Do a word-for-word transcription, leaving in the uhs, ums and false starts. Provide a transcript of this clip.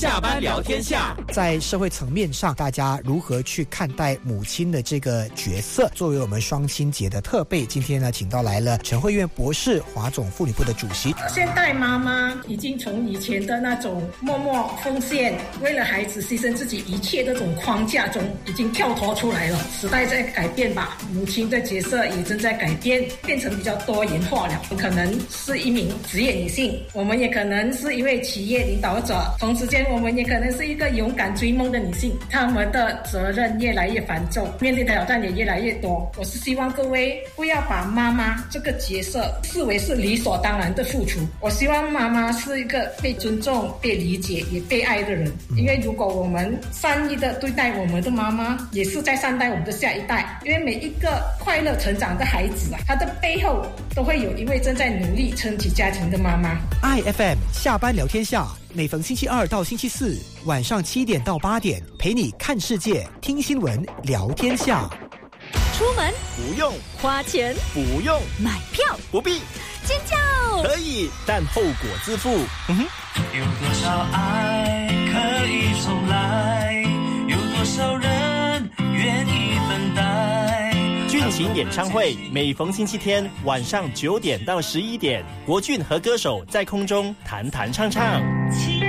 下班聊天下， 在社会层面上，大家如何去看待母亲的这个角色？作为我们双亲节的特备，今天呢，请到来了陈慧苑博士，华总妇女部的主席。 现代妈妈已经从以前的那种默默奉献，为了孩子牺牲自己一切的这种框架中，已经跳脱出来了。时代在改变吧，母亲的角色也正在改变，变成比较多元化了。可能是一名职业女性，我们也可能是一位企业领导者，同时间我们也可能是一个勇敢追梦的女性。她们的责任越来越繁重，面对的挑战也越来越多。我是希望各位不要把妈妈这个角色视为是理所当然的付出。我希望妈妈是一个被尊重、被理解也被爱的人，因为如果我们善意的对待我们的妈妈，也是在善待我们的下一代。因为每一个快乐成长的孩子啊，他的背后都会有一位正在努力撑起家庭的妈妈。 I F M 下班聊天下，每逢星期二到星期四晚上七点到八点，陪你看世界、听新闻、聊天下。 出门不用， 花钱不用， 买票不必， 尖叫可以，但后果自负。嗯哼， 有多少爱可以重来？有多少人愿意等待？ 俊琴演唱会每逢星期天晚上九点到十一点，国俊和歌手在空中弹弹唱唱。